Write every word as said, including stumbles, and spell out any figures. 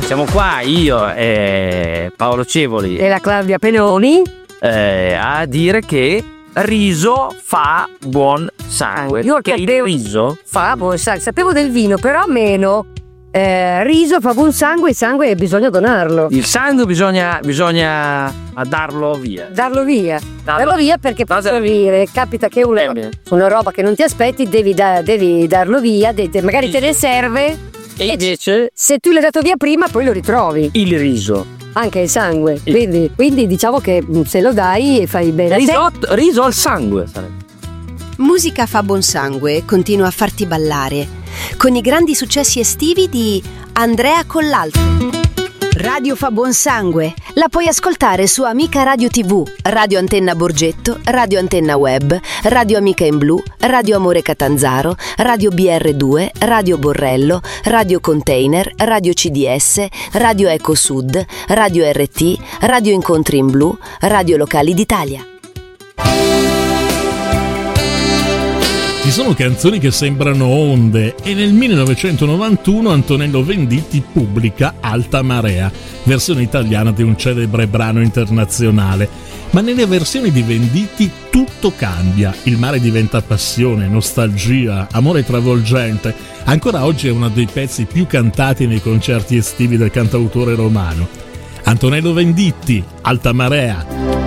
siamo qua io e Paolo Cevoli e la Claudia Penoni eh, a dire che riso fa buon sangue. Io che sapevo, il riso fa buon sangue. Sapevo del vino, però meno. Eh, riso fa buon sangue, il sangue bisogna donarlo. Il sangue bisogna bisogna darlo via. Darlo via. Darlo, darlo via perché darlo. posso dire, capita che una, una roba che non ti aspetti, devi, da, devi darlo via, de, de, magari te ne serve. E invece se tu l'hai dato via prima, poi lo ritrovi. Il riso. Anche il sangue. Il... Quindi, quindi diciamo che se lo dai fai bene. Risotto, riso al sangue sarebbe. Musica fa buon sangue continua a farti ballare con i grandi successi estivi di Andrea Collalto. Radio fa buon sangue la puoi ascoltare su Amica Radio tivù, Radio Antenna Borgetto, Radio Antenna Web, Radio Amica in Blu, Radio Amore Catanzaro, Radio B R due, Radio Borrello, Radio Container, Radio C D S, Radio Eco Sud, Radio R T, Radio Incontri in Blu, Radio Locali d'Italia. Ci sono canzoni che sembrano onde e nel millenovecentonovantuno Antonello Venditti pubblica Alta Marea, versione italiana di un celebre brano internazionale. Ma nelle versioni di Venditti tutto cambia, il mare diventa passione, nostalgia, amore travolgente. Ancora oggi è uno dei pezzi più cantati nei concerti estivi del cantautore romano. Antonello Venditti, Alta Marea.